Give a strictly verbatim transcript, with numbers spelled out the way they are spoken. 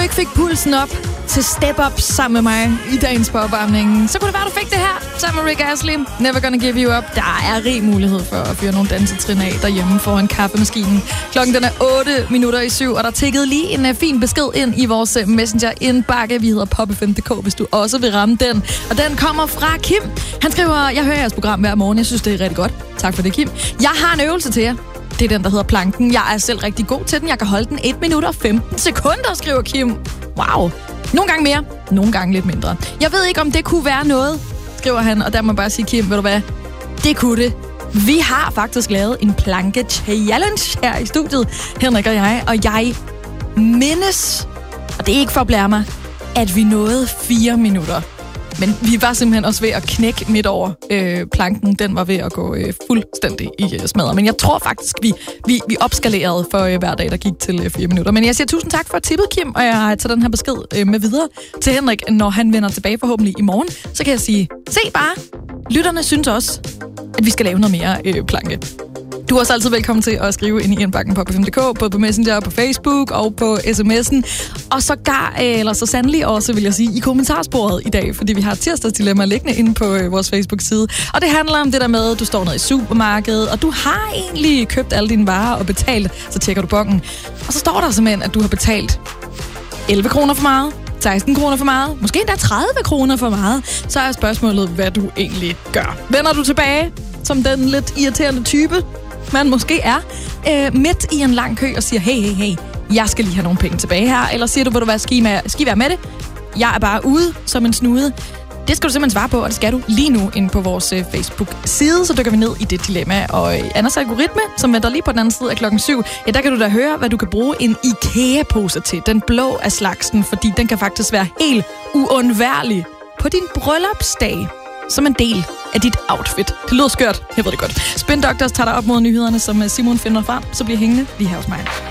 ikke fik pulsen op til Step Up sammen med mig i dagens på opvarmningen, så kunne det være, du fik det her sammen med Rick Astley. Never Gonna Give You Up. Der er rig mulighed for at fyre nogle dansetrin af derhjemme foran kaffemaskinen. Klokken den er otte minutter i syv, og der tikkede lige en uh, fin besked ind i vores uh, messenger-indbakke. Vi hedder pop f m punktum d k, hvis du også vil ramme den. Og den kommer fra Kim. Han skriver, jeg hører jeres program hver morgen. Jeg synes, det er rigtig godt. Tak for det, Kim. Jeg har en øvelse til jer. Det er den, der hedder planken. Jeg er selv rigtig god til den. Jeg kan holde den et minut og femten sekunder, skriver Kim. Wow. Nogle gange mere, nogle gange lidt mindre. Jeg ved ikke, om det kunne være noget, skriver han. Og der må jeg bare sige, Kim, ved du hvad? Det kunne det. Vi har faktisk lavet en planke-challenge her i studiet, Henrik og jeg. Og jeg mindes, og det er ikke for at blære mig, at vi nåede fire minutter. Men vi var simpelthen også ved at knække midt over øh, planken. Den var ved at gå øh, fuldstændig i øh, smadret. Men jeg tror faktisk, vi, vi, vi opskalerede for øh, hver dag, der gik til øh, fire minutter. Men jeg siger tusind tak for tippet, Kim, og jeg tager den her besked øh, med videre til Henrik, når han vender tilbage forhåbentlig i morgen. Så kan jeg sige, se bare, lytterne synes også, at vi skal lave noget mere øh, planke. Du er også altid velkommen til at skrive ind i indbakken på pop f m punktum d k, både på Messenger, på Facebook og på sms'en. Og så gar, eller så sandelig også, vil jeg sige, i kommentarsporet i dag, fordi vi har tirsdagsdilemma liggende inde på øh, vores Facebook-side. Og det handler om det der med, at du står nede i supermarkedet, og du har egentlig købt alle dine varer og betalt, så tjekker du bongen. Og så står der simpelthen, at du har betalt elleve kroner for meget, seksten kroner for meget, måske endda tredive kroner for meget. Så er spørgsmålet, hvad du egentlig gør. Vender du tilbage som den lidt irriterende type, man måske er, øh, midt i en lang kø og siger, hey, hey, hey, jeg skal lige have nogle penge tilbage her, eller siger du, vil du være, skal I, med, skal I være med det? Jeg er bare ude som en snude. Det skal du simpelthen svare på, og det skal du lige nu inde på vores øh, Facebook-side, så dykker vi ned i det dilemma. Og øh, Anders algoritme, som venter lige på den anden side af klokken syv, ja, der kan du da høre, hvad du kan bruge en IKEA-pose til, den blå af slagsen, fordi den kan faktisk være helt uundværlig på din bryllupsdag, som en del af dit outfit. Det lyder skørt, jeg ved det godt. Spin Doctors tager dig op mod nyhederne, som Simon finder frem, så bliver hængende lige her hos mig.